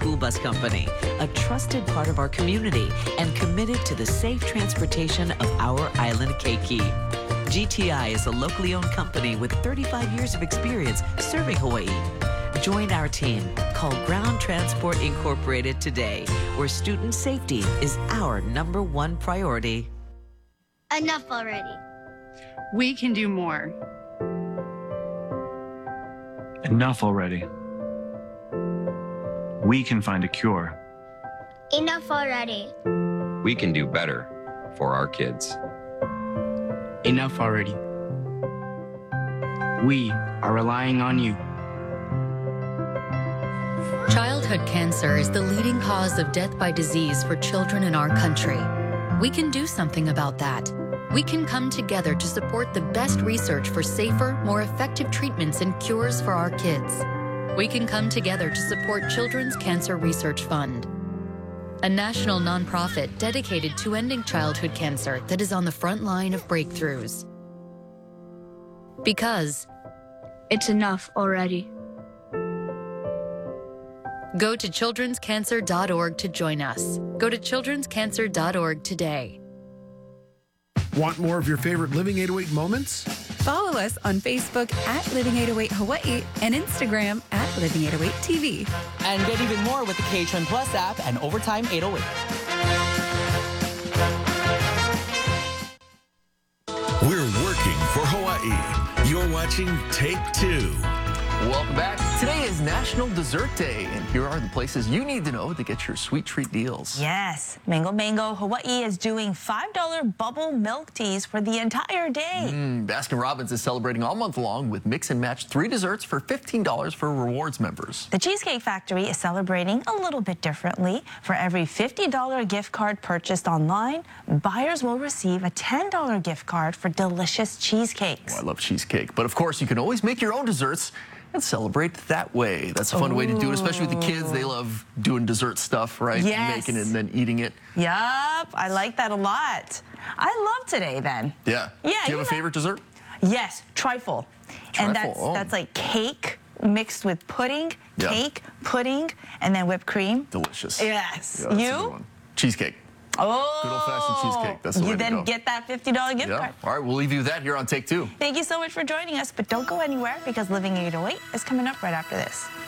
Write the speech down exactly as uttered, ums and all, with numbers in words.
School Bus Company, a trusted part of our community and committed to the safe transportation of our island, Keiki. G T I is a locally owned company with thirty-five years of experience serving Hawaii. Join our team. Call Ground Transport Incorporated today, where student safety is our number one priority. Enough already. We can do more. Enough already. We can find a cure. Enough already. We can do better for our kids. Enough already. We are relying on you. Childhood cancer is the leading cause of death by disease for children in our country. We can do something about that. We can come together to support the best research for safer, more effective treatments and cures for our kids. We can come together to support Children's Cancer Research Fund, a national nonprofit dedicated to ending childhood cancer that is on the front line of breakthroughs. Because it's enough already. Go to children's cancer dot org to join us. Go to children's cancer dot org today. Want more of your favorite Living eight oh eight moments? Follow us on Facebook at Living eight oh eight Hawaii and Instagram at Living eight oh eight T V. And get even more with the K H N Plus app and Overtime eight oh eight. We're working for Hawaii. You're watching Take Two. Welcome back. Today is National Dessert Day, and here are the places you need to know to get your sweet treat deals. Yes, Mango Mango Hawaii is doing five dollar bubble milk teas for the entire day. Mm, Baskin-Robbins is celebrating all month long with mix and match three desserts for fifteen dollars for rewards members. The Cheesecake Factory is celebrating a little bit differently. For every fifty dollar gift card purchased online, buyers will receive a ten dollar gift card for delicious cheesecakes. Oh, I love cheesecake, but of course you can always make your own desserts and celebrate that way. That's a fun Ooh. way to do it, especially with the kids. They love doing dessert stuff, right? Yes. Making it and then eating it. Yup, I like that a lot. I love today then. Yeah. Yeah. Do you have a know? favorite dessert? Yes, trifle. Trifle. And that's oh. that's like cake mixed with pudding, yeah. cake, pudding, and then whipped cream. Delicious. Yes. Yeah, you? Cheesecake. Oh, good old-fashioned cheesecake. That's the way you to then go. get that fifty dollar gift yeah. card. All right, we'll leave you with that here on Take Two. Thank you so much for joining us, but don't go anywhere because Living eight oh eight is coming up right after this.